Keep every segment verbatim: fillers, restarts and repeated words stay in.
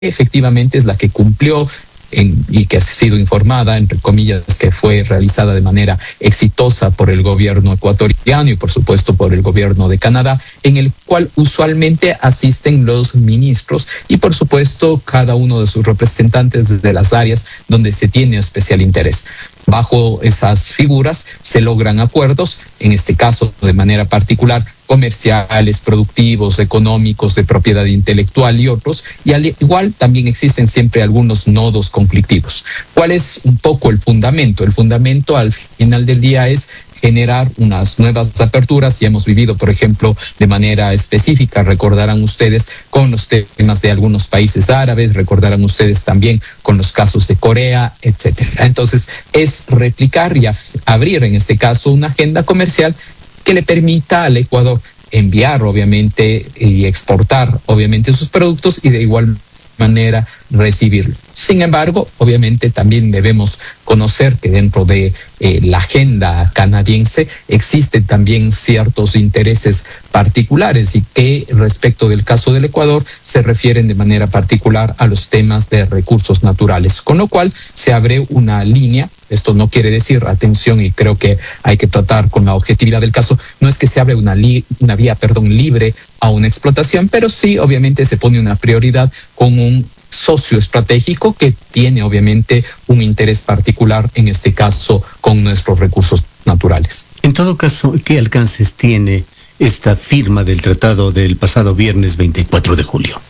efectivamente es la que cumplió En, y que ha sido informada, entre comillas, que fue realizada de manera exitosa por el gobierno ecuatoriano y por supuesto por el gobierno de Canadá, en el cual usualmente asisten los ministros y por supuesto cada uno de sus representantes de las áreas donde se tiene especial interés. Bajo esas figuras se logran acuerdos, en este caso de manera particular, comerciales, productivos, económicos, de propiedad intelectual y otros, y al igual también existen siempre algunos nodos conflictivos. ¿Cuál es un poco el fundamento? El fundamento al final del día es generar unas nuevas aperturas. Ya hemos vivido, por ejemplo, de manera específica, recordarán ustedes, con los temas de algunos países árabes, recordarán ustedes también con los casos de Corea, etcétera. Entonces, es replicar y abrir, en este caso, una agenda comercial que le permita al Ecuador enviar, obviamente, y exportar, obviamente, sus productos y de igual manera recibirlo. Sin embargo, obviamente también debemos conocer que dentro de eh, la agenda canadiense existen también ciertos intereses particulares y que respecto del caso del Ecuador se refieren de manera particular a los temas de recursos naturales, con lo cual se abre una línea. Esto no quiere decir, atención, y creo que hay que tratar con la objetividad del caso, no es que se abre una, li, una vía perdón, libre a una explotación, pero sí obviamente se pone una prioridad con un socio estratégico que tiene obviamente un interés particular, en este caso con nuestros recursos naturales. En todo caso, ¿qué alcances tiene esta firma del tratado del pasado viernes veinticuatro de julio?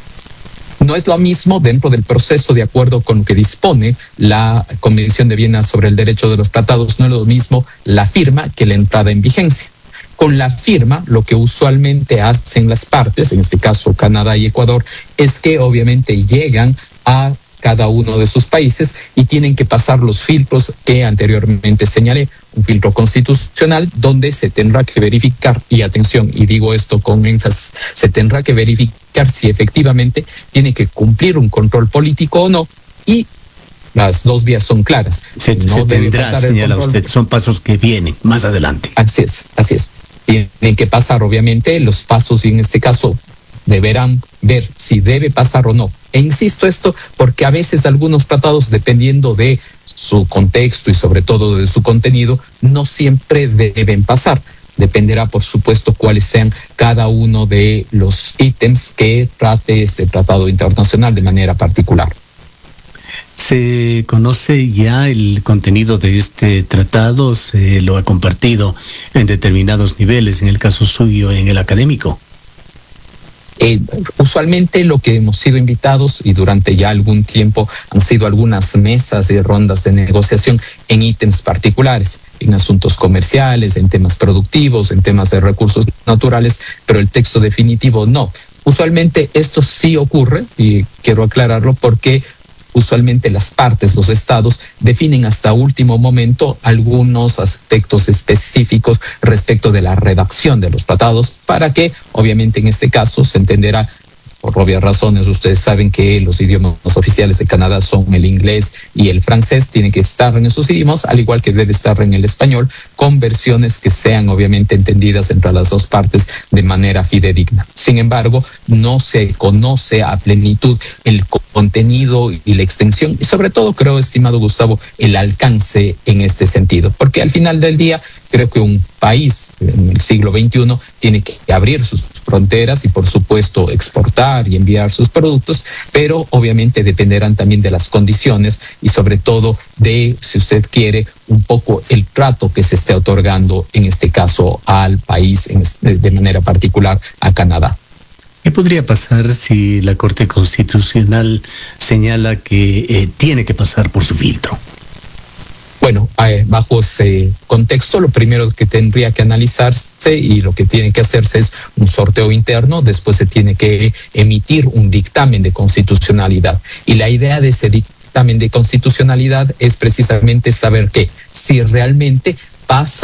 No es lo mismo dentro del proceso, de acuerdo con lo que dispone la Convención de Viena sobre el Derecho de los Tratados, no es lo mismo la firma que la entrada en vigencia. Con la firma, lo que usualmente hacen las partes, en este caso Canadá y Ecuador, es que obviamente llegan a cada uno de sus países y tienen que pasar los filtros que anteriormente señalé, un filtro constitucional donde se tendrá que verificar, y atención, y digo esto con énfasis, se tendrá que verificar si efectivamente tiene que cumplir un control político o no, y las dos vías son claras. Se, no se tendrá, señala usted, son pasos que vienen más adelante. Así es, así es. Tienen que pasar, obviamente, los pasos y en este caso deberán ver si debe pasar o no. E insisto esto porque a veces algunos tratados, dependiendo de su contexto y sobre todo de su contenido, no siempre deben pasar. Dependerá, por supuesto, cuáles sean cada uno de los ítems que trate este tratado internacional de manera particular. ¿Se conoce ya el contenido de este tratado? ¿Se lo ha compartido en determinados niveles, en el caso suyo, en el académico? Eh, usualmente lo que hemos sido invitados y durante ya algún tiempo han sido algunas mesas y rondas de negociación en ítems particulares, en asuntos comerciales, en temas productivos, en temas de recursos naturales, pero el texto definitivo no. Usualmente esto sí ocurre, y quiero aclararlo porque usualmente las partes, los estados, definen hasta último momento algunos aspectos específicos respecto de la redacción de los tratados para que, obviamente en este caso, se entenderá, por obvias razones, ustedes saben que los idiomas oficiales de Canadá son el inglés y el francés, tienen que estar en esos idiomas, al igual que debe estar en el español, con versiones que sean obviamente entendidas entre las dos partes de manera fidedigna. Sin embargo, no se conoce a plenitud el contenido y la extensión, y sobre todo, creo, estimado Gustavo, el alcance en este sentido, porque al final del día, creo que un país en el siglo veintiuno tiene que abrir sus fronteras y, por supuesto, exportar y enviar sus productos, pero obviamente dependerán también de las condiciones y sobre todo de, si usted quiere, un poco el trato que se esté otorgando en este caso al país, en este, de manera particular a Canadá. ¿Qué podría pasar si la Corte Constitucional señala que eh, tiene que pasar por su filtro? Bueno, eh, bajo ese contexto, lo primero que tendría que analizarse y lo que tiene que hacerse es un sorteo interno, después se tiene que emitir un dictamen de constitucionalidad. Y la idea de ese dictamen de constitucionalidad es precisamente saber que si realmente pasa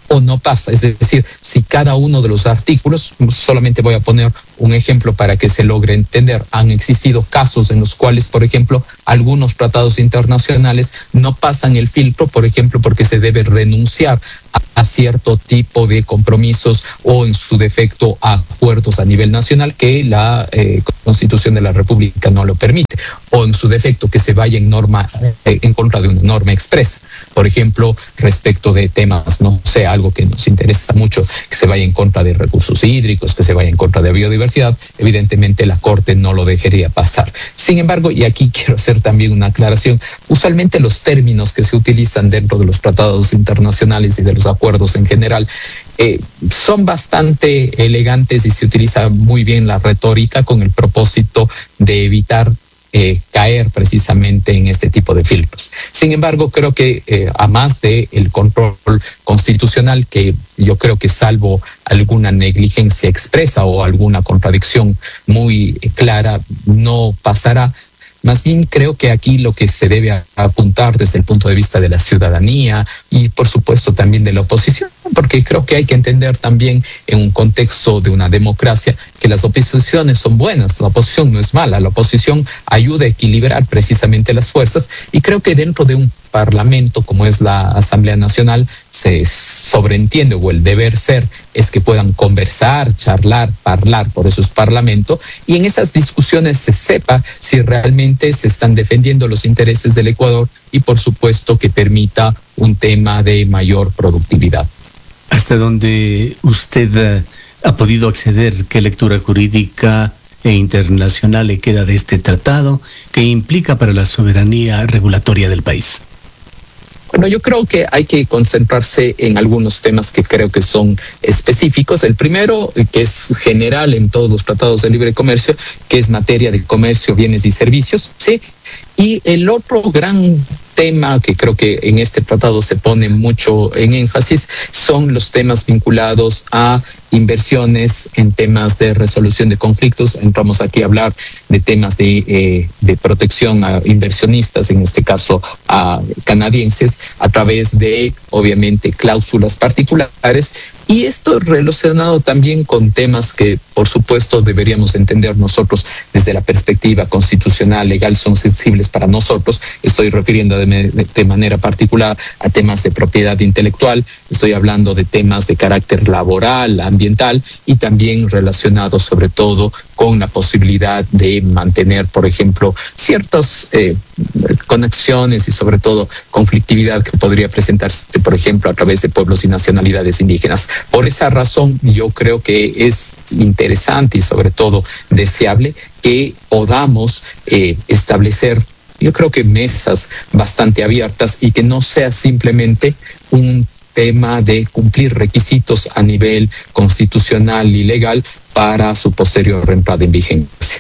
o no pasa. Es decir, si cada uno de los artículos, solamente voy a poner un ejemplo para que se logre entender, han existido casos en los cuales, por ejemplo, algunos tratados internacionales no pasan el filtro, por ejemplo, porque se debe renunciar a, a cierto tipo de compromisos o en su defecto a acuerdos a nivel nacional que la eh, Constitución de la República no lo permite, o en su defecto que se vaya en norma eh, en contra de una norma expresa. Por ejemplo, respecto de temas, no sé, algo que nos interesa mucho, que se vaya en contra de recursos hídricos, que se vaya en contra de biodiversidad, evidentemente la Corte no lo dejaría pasar. Sin embargo, y aquí quiero hacer también una aclaración, usualmente los términos que se utilizan dentro de los tratados internacionales y de los acuerdos en general eh, son bastante elegantes y se utiliza muy bien la retórica con el propósito de evitar Eh, caer precisamente en este tipo de filtros. Sin embargo, creo que eh, a más de el control constitucional, que yo creo que salvo alguna negligencia expresa o alguna contradicción muy clara, no pasará. Más bien creo que aquí lo que se debe apuntar desde el punto de vista de la ciudadanía y por supuesto también de la oposición, porque creo que hay que entender también en un contexto de una democracia que las oposiciones son buenas, la oposición no es mala, la oposición ayuda a equilibrar precisamente las fuerzas y creo que dentro de un parlamento como es la Asamblea Nacional se sobreentiende o el deber ser es que puedan conversar, charlar, hablar, por eso es parlamento, y en esas discusiones se sepa si realmente se están defendiendo los intereses del Ecuador y por supuesto que permita un tema de mayor productividad. ¿Hasta dónde usted uh, ha podido acceder? ¿Qué lectura jurídica e internacional le queda de este tratado? ¿Qué implica para la soberanía regulatoria del país? Bueno, yo creo que hay que concentrarse en algunos temas que creo que son específicos. El primero, que es general en todos los tratados de libre comercio, que es materia de comercio, bienes y servicios, ¿sí? Y el otro gran tema que creo que en este tratado se pone mucho en énfasis son los temas vinculados a inversiones en temas de resolución de conflictos. Entramos aquí a hablar de temas de, eh, de protección a inversionistas, en este caso a canadienses, a través de, obviamente, cláusulas particulares. Y esto relacionado también con temas que, por supuesto, deberíamos entender nosotros desde la perspectiva constitucional, legal, son sensibles para nosotros. Estoy refiriendo de, de manera particular a temas de propiedad intelectual, estoy hablando de temas de carácter laboral, ambiental y también relacionados sobre todo con la posibilidad de mantener, por ejemplo, ciertas eh, conexiones y sobre todo conflictividad que podría presentarse, por ejemplo, a través de pueblos y nacionalidades indígenas. Por esa razón, yo creo que es interesante y sobre todo deseable que podamos eh, establecer, yo creo que mesas bastante abiertas y que no sea simplemente un tema de cumplir requisitos a nivel constitucional y legal para su posterior entrada en vigencia.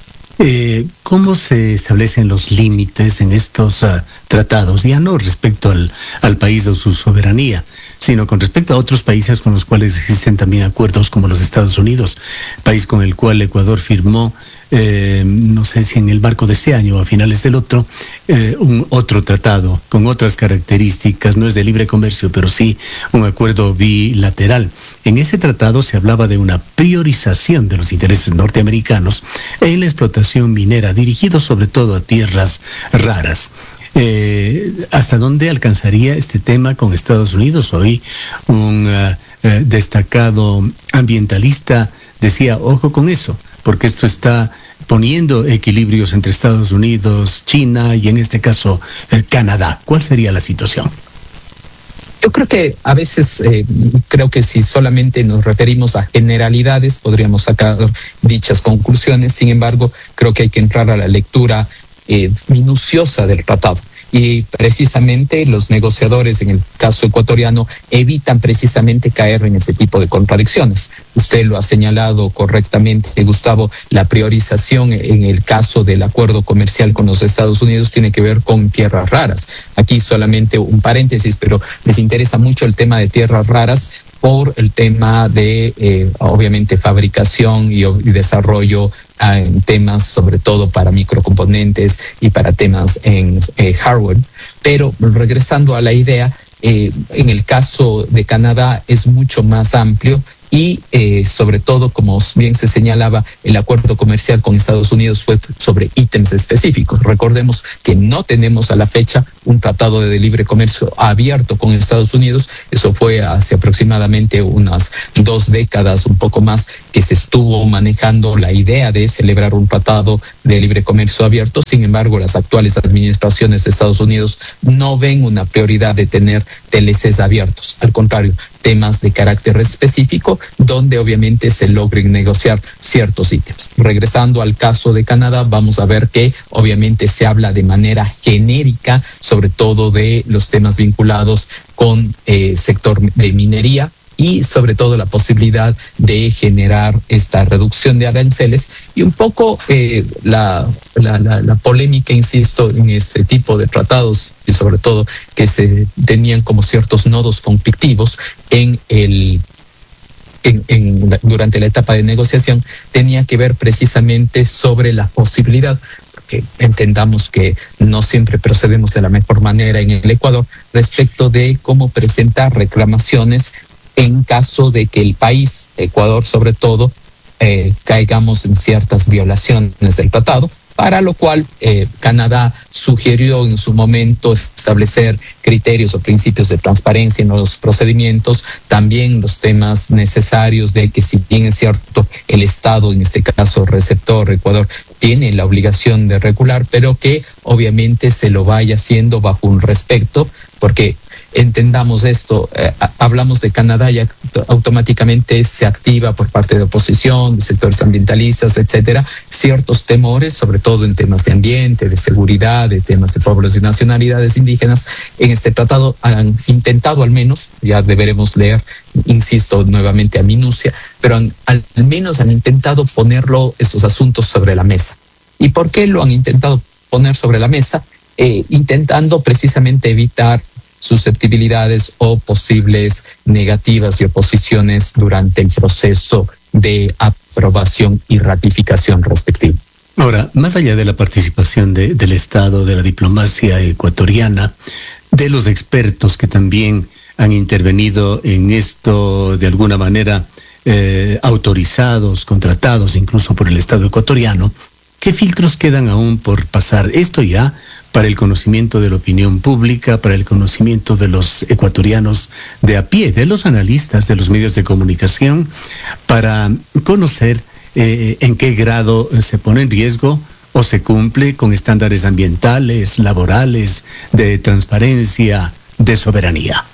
Eh, ¿Cómo se establecen los límites en estos uh, tratados? Ya no respecto al, al país o su soberanía, sino con respecto a otros países con los cuales existen también acuerdos como los Estados Unidos, país con el cual Ecuador firmó, eh, no sé si en el marco de este año o a finales del otro, eh, un otro tratado con otras características, no es de libre comercio, pero sí un acuerdo bilateral. En ese tratado se hablaba de una priorización de los intereses norteamericanos en la explotación minera, dirigido sobre todo a tierras raras. Eh, ¿Hasta dónde alcanzaría este tema con Estados Unidos? Hoy un uh, uh, destacado ambientalista decía, ojo con eso, porque esto está poniendo equilibrios entre Estados Unidos, China y en este caso eh, Canadá. ¿Cuál sería la situación? Yo creo que a veces, eh, creo que si solamente nos referimos a generalidades, podríamos sacar dichas conclusiones. Sin embargo, creo que hay que entrar a la lectura eh, minuciosa del tratado. Y precisamente los negociadores, en el caso ecuatoriano, evitan precisamente caer en ese tipo de contradicciones. Usted lo ha señalado correctamente, Gustavo, la priorización en el caso del acuerdo comercial con los Estados Unidos tiene que ver con tierras raras. Aquí solamente un paréntesis, pero les interesa mucho el tema de tierras raras por el tema de, eh, obviamente, fabricación y, y desarrollo en temas sobre todo para microcomponentes y para temas en eh, hardware. Pero regresando a la idea, eh, en el caso de Canadá es mucho más amplio. Y eh, sobre todo, como bien se señalaba, el acuerdo comercial con Estados Unidos fue sobre ítems específicos. Recordemos que no tenemos a la fecha un tratado de libre comercio abierto con Estados Unidos. Eso fue hace aproximadamente unas dos décadas, un poco más, que se estuvo manejando la idea de celebrar un tratado de libre comercio abierto. Sin embargo, las actuales administraciones de Estados Unidos no ven una prioridad de tener T L Cs abiertos. Al contrario, temas de carácter específico donde obviamente se logren negociar ciertos ítems. Regresando al caso de Canadá, vamos a ver que obviamente se habla de manera genérica, sobre todo de los temas vinculados con el eh, sector de minería, y sobre todo la posibilidad de generar esta reducción de aranceles y un poco eh, la, la, la, la polémica, insisto, en este tipo de tratados y sobre todo que se tenían como ciertos nodos conflictivos en el En, en, durante la etapa de negociación, tenía que ver precisamente sobre la posibilidad, porque entendamos que no siempre procedemos de la mejor manera en el Ecuador, respecto de cómo presentar reclamaciones en caso de que el país, Ecuador sobre todo, eh, caigamos en ciertas violaciones del tratado, para lo cual eh, Canadá sugirió en su momento establecer criterios o principios de transparencia en los procedimientos, también los temas necesarios de que, si bien es cierto, el Estado, en este caso receptor, Ecuador, tiene la obligación de regular, pero que obviamente se lo vaya haciendo bajo un respeto, porque entendamos esto, eh, hablamos de Canadá y automáticamente se activa por parte de oposición, de sectores ambientalistas, etcétera, ciertos temores, sobre todo en temas de ambiente, de seguridad, de temas de pueblos y nacionalidades indígenas. En este tratado han intentado, al menos, ya deberemos leer, insisto nuevamente a minucia, pero han, al menos han intentado ponerlo, estos asuntos, sobre la mesa. ¿Y por qué lo han intentado poner sobre la mesa? Eh, intentando precisamente evitar susceptibilidades o posibles negativas y oposiciones durante el proceso de aprobación y ratificación respectivo. Ahora, más allá de la participación de, del Estado, de la diplomacia ecuatoriana, de los expertos que también han intervenido en esto de alguna manera, eh, autorizados, contratados incluso por el Estado ecuatoriano, ¿qué filtros quedan aún por pasar? Esto ya para el conocimiento de la opinión pública, para el conocimiento de los ecuatorianos de a pie, de los analistas, de los medios de comunicación, para conocer eh, en qué grado se pone en riesgo o se cumple con estándares ambientales, laborales, de transparencia, de soberanía.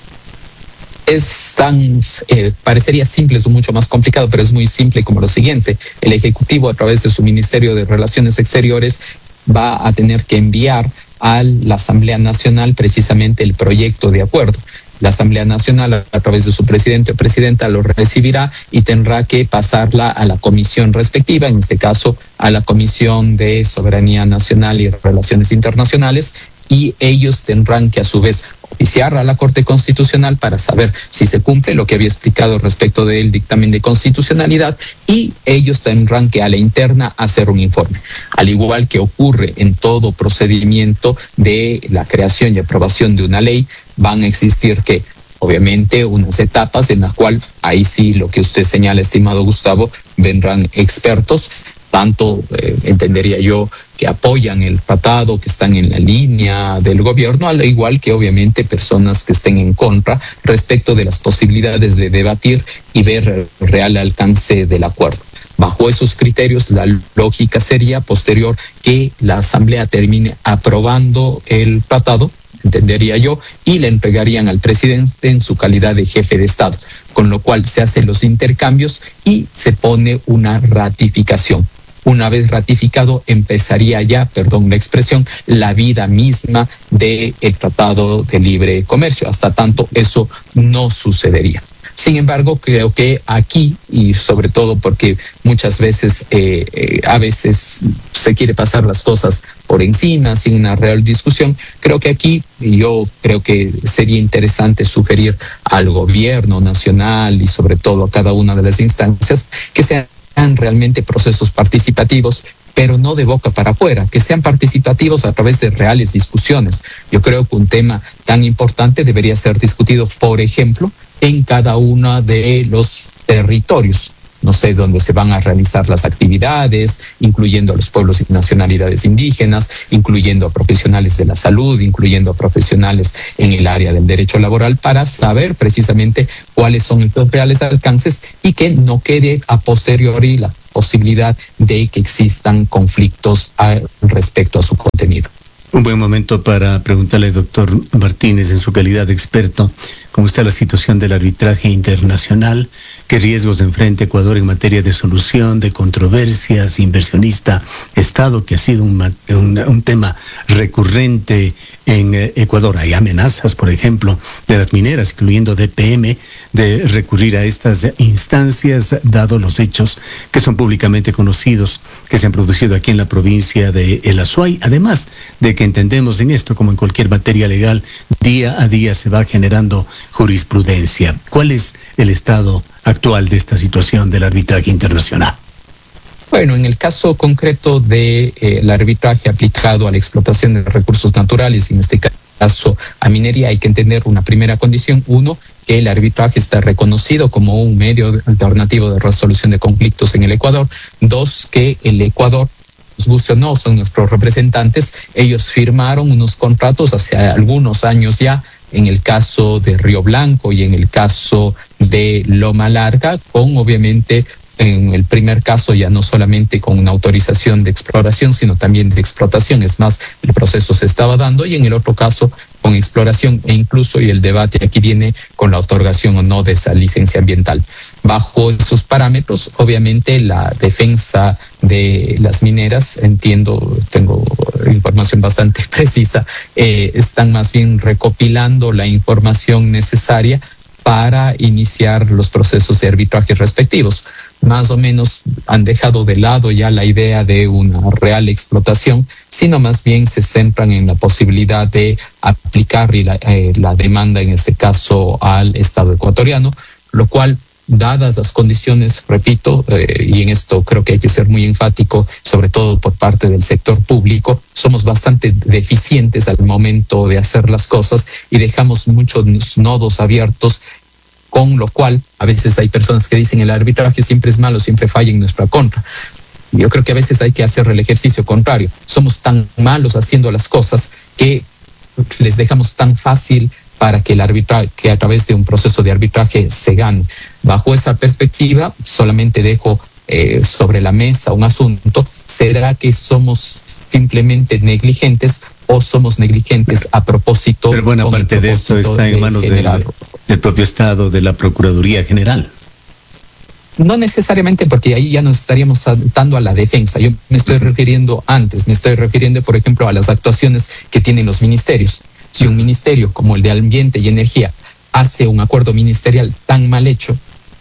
Es tan, eh, parecería simple, es mucho más complicado, pero es muy simple como lo siguiente. El Ejecutivo, a través de su Ministerio de Relaciones Exteriores, va a tener que enviar a la Asamblea Nacional precisamente el proyecto de acuerdo. La Asamblea Nacional, a través de su presidente o presidenta, lo recibirá y tendrá que pasarla a la comisión respectiva, en este caso a la Comisión de Soberanía Nacional y Relaciones Internacionales, y ellos tendrán que a su vez oficiar a la Corte Constitucional para saber si se cumple lo que había explicado respecto del dictamen de constitucionalidad, y ellos tendrán que a la interna hacer un informe. Al igual que ocurre en todo procedimiento de la creación y aprobación de una ley, van a existir que obviamente unas etapas en las cuales ahí sí lo que usted señala, estimado Gustavo, vendrán expertos, tanto eh, entendería yo que apoyan el tratado, que están en la línea del gobierno, al igual que obviamente personas que estén en contra respecto de las posibilidades de debatir y ver el real alcance del acuerdo. Bajo esos criterios, la lógica sería posterior que la Asamblea termine aprobando el tratado, entendería yo, y le entregarían al presidente en su calidad de jefe de Estado, con lo cual se hacen los intercambios y se pone una ratificación. Una vez ratificado, empezaría ya, perdón la expresión, la vida misma del Tratado de Libre Comercio. Hasta tanto, eso no sucedería. Sin embargo, creo que aquí, y sobre todo porque muchas veces, eh, eh, a veces se quiere pasar las cosas por encima, sin una real discusión, creo que aquí yo creo que sería interesante sugerir al gobierno nacional y sobre todo a cada una de las instancias que sean realmente procesos participativos pero no de boca para afuera, que sean participativos a través de reales discusiones. Yo creo que un tema tan importante debería ser discutido, por ejemplo, en cada uno de los territorios. No sé, dónde se van a realizar las actividades, incluyendo a los pueblos y nacionalidades indígenas, incluyendo a profesionales de la salud, incluyendo a profesionales en el área del derecho laboral, para saber precisamente cuáles son los reales alcances y que no quede a posteriori la posibilidad de que existan conflictos respecto a su contenido. Un buen momento para preguntarle, doctor Martínez, en su calidad de experto, cómo está la situación del arbitraje internacional, qué riesgos enfrenta Ecuador en materia de solución de controversias, inversionista, Estado, que ha sido un, un, un tema recurrente en eh, Ecuador. Hay amenazas, por ejemplo, de las mineras, incluyendo D P M, de recurrir a estas instancias, dado los hechos que son públicamente conocidos, que se han producido aquí en la provincia de El Azuay, además de que entendemos en esto, como en cualquier materia legal, día a día se va generando jurisprudencia. ¿Cuál es el estado actual de esta situación del arbitraje internacional? Bueno, en el caso concreto del de, eh, arbitraje aplicado a la explotación de recursos naturales, en este caso a minería, hay que entender una primera condición. Uno, que el arbitraje está reconocido como un medio alternativo de resolución de conflictos en el Ecuador. Dos, que el Ecuador, nos guste o no, son nuestros representantes. Ellos firmaron unos contratos hace algunos años ya, en el caso de Río Blanco y en el caso de Loma Larga, con obviamente en el primer caso ya no solamente con una autorización de exploración, sino también de explotación. Es más, el proceso se estaba dando, y en el otro caso con exploración, e incluso, y el debate aquí viene con la otorgación o no de esa licencia ambiental. Bajo esos parámetros, obviamente la defensa de las mineras, entiendo, tengo información bastante precisa, eh, están más bien recopilando la información necesaria para iniciar los procesos de arbitraje respectivos. Más o menos han dejado de lado ya la idea de una real explotación, sino más bien se centran en la posibilidad de aplicar la, eh, la demanda, en este caso, al Estado ecuatoriano, lo cual, dadas las condiciones, repito, eh, y en esto creo que hay que ser muy enfático, sobre todo por parte del sector público, somos bastante deficientes al momento de hacer las cosas y dejamos muchos nodos abiertos, con lo cual a veces hay personas que dicen el arbitraje siempre es malo, siempre falla en nuestra contra. Yo creo que a veces hay que hacer el ejercicio contrario. Somos tan malos haciendo las cosas que les dejamos tan fácil para que el arbitraje, que a través de un proceso de arbitraje se gane. Bajo esa perspectiva, solamente dejo eh, sobre la mesa un asunto. ¿Será que somos simplemente negligentes o somos negligentes a propósito? Pero buena parte de esto está en manos del, del propio Estado, de la Procuraduría General. No necesariamente, porque ahí ya nos estaríamos saltando a la defensa. Yo me estoy refiriendo antes, me estoy refiriendo, por ejemplo, a las actuaciones que tienen los ministerios. Si un ministerio como el de Ambiente y Energía hace un acuerdo ministerial tan mal hecho,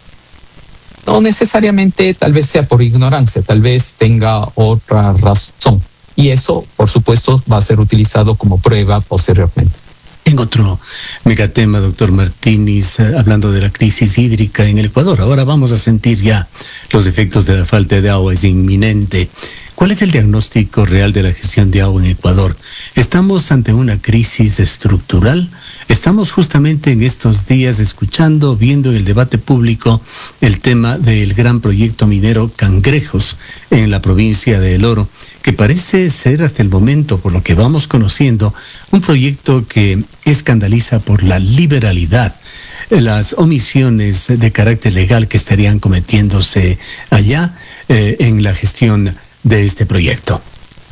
no necesariamente tal vez sea por ignorancia, tal vez tenga otra razón. Y eso, por supuesto, va a ser utilizado como prueba posteriormente. En otro megatema, doctor Martínez, hablando de la crisis hídrica en el Ecuador, ahora vamos a sentir ya los efectos de la falta de agua, es inminente. ¿Cuál es el diagnóstico real de la gestión de agua en Ecuador? ¿Estamos ante una crisis estructural? Estamos justamente en estos días escuchando, viendo en el debate público el tema del gran proyecto minero Cangrejos en la provincia de El Oro, que parece ser hasta el momento, por lo que vamos conociendo, un proyecto que escandaliza por la liberalidad, las omisiones de carácter legal que estarían cometiéndose allá eh, en la gestión de este proyecto.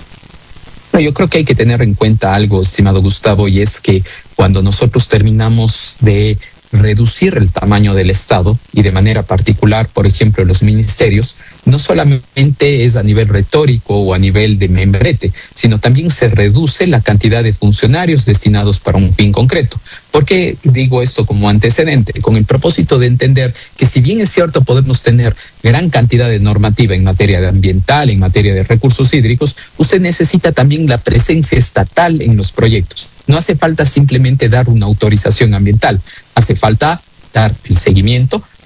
Yo creo que hay que tener en cuenta algo, estimado Gustavo, y es que cuando nosotros terminamos de reducir el tamaño del Estado, y de manera particular, por ejemplo, los ministerios, no solamente es a nivel retórico o a nivel de membrete, sino también se reduce la cantidad de funcionarios destinados para un fin concreto. ¿Por qué digo esto como antecedente? Con el propósito de entender que, si bien es cierto podemos tener gran cantidad de normativa en materia de ambiental, en materia de recursos hídricos, usted necesita también la presencia estatal en los proyectos. No hace falta simplemente dar una autorización ambiental, hace falta dar el seguimiento,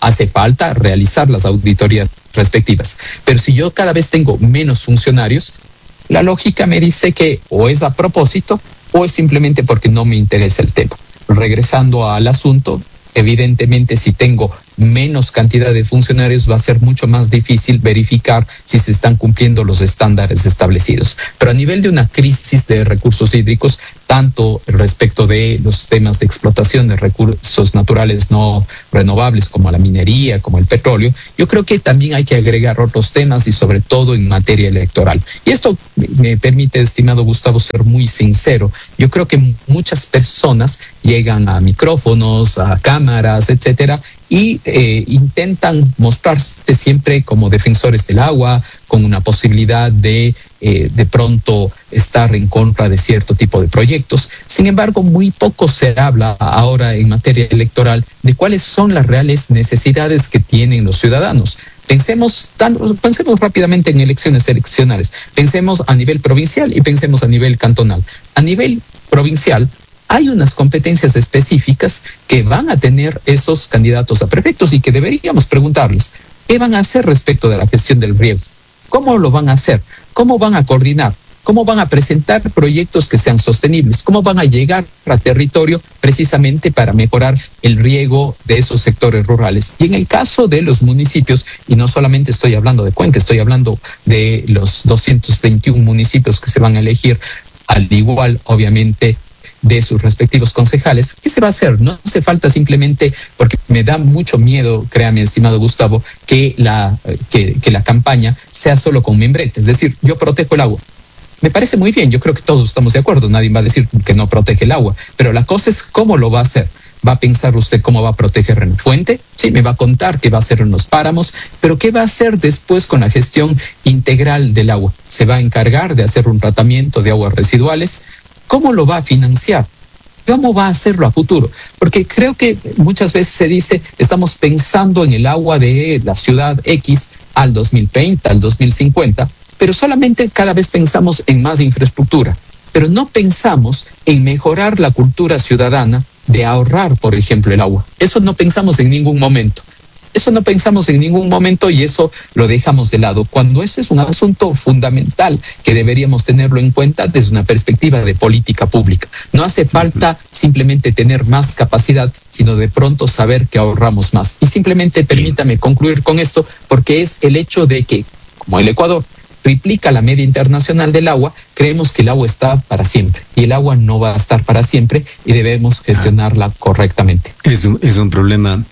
hace falta realizar las auditorías respectivas. Pero si yo cada vez tengo menos funcionarios, la lógica me dice que o es a propósito o es simplemente porque no me interesa el tema. Regresando al asunto, evidentemente si tengo menos cantidad de funcionarios va a ser mucho más difícil verificar si se están cumpliendo los estándares establecidos. Pero a nivel de una crisis de recursos hídricos, tanto respecto de los temas de explotación de recursos naturales no renovables como la minería, como el petróleo, yo creo que también hay que agregar otros temas y sobre todo en materia electoral. Y esto me permite, estimado Gustavo, ser muy sincero. Yo creo que muchas personas llegan a micrófonos, a cámaras, etcétera, y eh, intentan mostrarse siempre como defensores del agua, con una posibilidad de eh, de pronto estar en contra de cierto tipo de proyectos. Sin embargo, muy poco se habla ahora en materia electoral de cuáles son las reales necesidades que tienen los ciudadanos. Pensemos, tan, pensemos rápidamente en elecciones eleccionales, pensemos a nivel provincial y pensemos a nivel cantonal. A nivel provincial, hay unas competencias específicas que van a tener esos candidatos a prefectos y que deberíamos preguntarles, ¿qué van a hacer respecto de la gestión del riego? ¿Cómo lo van a hacer? ¿Cómo van a coordinar? ¿Cómo van a presentar proyectos que sean sostenibles? ¿Cómo van a llegar a territorio precisamente para mejorar el riego de esos sectores rurales? Y en el caso de los municipios, y no solamente estoy hablando de Cuenca, estoy hablando de los doscientos veintiún municipios que se van a elegir, al igual, obviamente, de sus respectivos concejales, ¿qué se va a hacer? No hace falta simplemente, porque me da mucho miedo, créame, estimado Gustavo, que la, que, que la campaña sea solo con membrete, es decir, yo protejo el agua. Me parece muy bien, yo creo que todos estamos de acuerdo, nadie va a decir que no protege el agua, pero la cosa es cómo lo va a hacer. ¿Va a pensar usted cómo va a proteger en fuente? Sí, me va a contar qué va a hacer en los páramos, pero ¿qué va a hacer después con la gestión integral del agua? ¿Se va a encargar de hacer un tratamiento de aguas residuales? ¿Cómo lo va a financiar? ¿Cómo va a hacerlo a futuro? Porque creo que muchas veces se dice, estamos pensando en el agua de la ciudad X al dos mil treinta, al dos mil cincuenta, pero solamente cada vez pensamos en más infraestructura, pero no pensamos en mejorar la cultura ciudadana de ahorrar, por ejemplo, el agua. Eso no pensamos en ningún momento. Eso no pensamos en ningún momento y eso lo dejamos de lado, cuando ese es un asunto fundamental que deberíamos tenerlo en cuenta desde una perspectiva de política pública. No hace falta simplemente tener más capacidad, sino de pronto saber que ahorramos más. Y simplemente permítame concluir con esto, porque es el hecho de que, como el Ecuador triplica la media internacional del agua, creemos que el agua está para siempre y el agua no va a estar para siempre y debemos gestionarla ah, correctamente. Es un, es un problema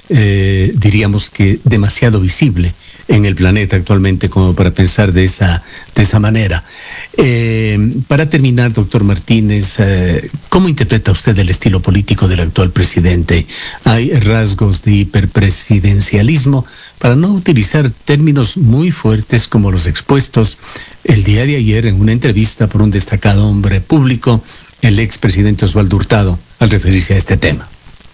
Eh, diríamos que demasiado visible en el planeta actualmente como para pensar de esa, de esa manera. Eh, para terminar, doctor Martínez, eh, ¿cómo interpreta usted el estilo político del actual presidente? ¿Hay rasgos de hiperpresidencialismo, para no utilizar términos muy fuertes como los expuestos el día de ayer en una entrevista por un destacado hombre público, el expresidente Osvaldo Hurtado, al referirse a este tema?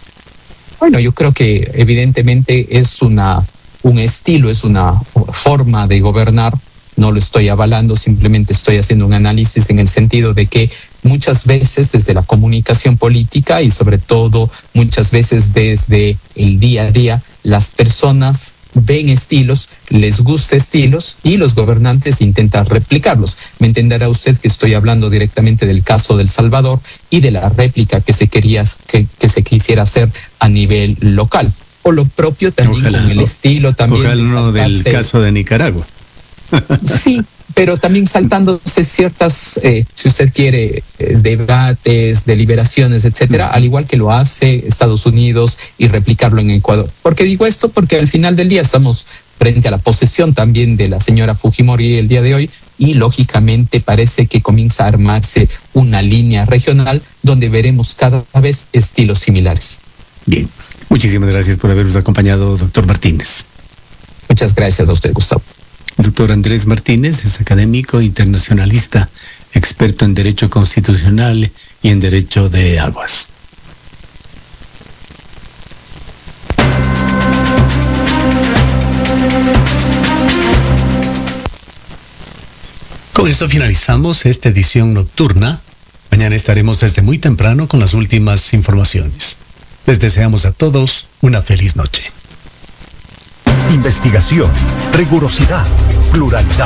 Bueno, yo creo que evidentemente es una, un estilo, es una forma de gobernar. No lo estoy avalando, simplemente estoy haciendo un análisis en el sentido de que muchas veces desde la comunicación política y sobre todo muchas veces desde el día a día, las personas ven estilos, les gusta estilos y los gobernantes intentan replicarlos. Me entenderá usted que estoy hablando directamente del caso del Salvador y de la réplica que se quería que, que se quisiera hacer a nivel local. O lo propio también ojalá, con el estilo también. Ojalá no del caso de Nicaragua. Sí, pero también saltándose ciertas, eh, si usted quiere, eh, debates, deliberaciones, etcétera, al igual que lo hace Estados Unidos y replicarlo en Ecuador. ¿Por qué digo esto? Porque al final del día estamos frente a la posesión también de la señora Fujimori el día de hoy y lógicamente parece que comienza a armarse una línea regional donde veremos cada vez estilos similares. Bien, muchísimas gracias por habernos acompañado, doctor Martínez. Muchas gracias a usted, Gustavo. Doctor Andrés Martínez es académico, internacionalista, experto en Derecho Constitucional y en Derecho de Aguas. Con esto finalizamos esta edición nocturna. Mañana estaremos desde muy temprano con las últimas informaciones. Les deseamos a todos una feliz noche. Investigación, rigurosidad, pluralidad.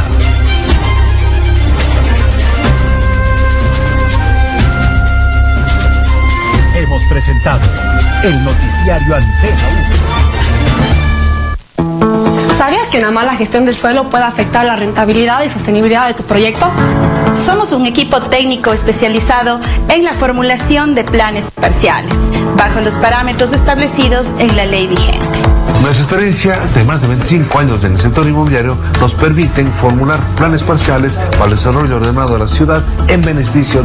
Hemos presentado el noticiario Antena uno. ¿Sabías que una mala gestión del suelo puede afectar la rentabilidad y sostenibilidad de tu proyecto? Somos un equipo técnico especializado en la formulación de planes parciales, bajo los parámetros establecidos en la ley vigente. Nuestra experiencia de más de veinticinco años en el sector inmobiliario nos permiten formular planes parciales para el desarrollo ordenado de la ciudad en beneficio de